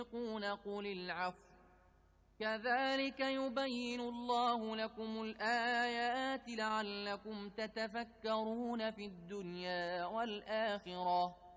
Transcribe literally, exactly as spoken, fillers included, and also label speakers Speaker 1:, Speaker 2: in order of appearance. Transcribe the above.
Speaker 1: قل العفو كذلك يبين الله لكم الآيات لعلكم تتفكرون في الدنيا والآخرة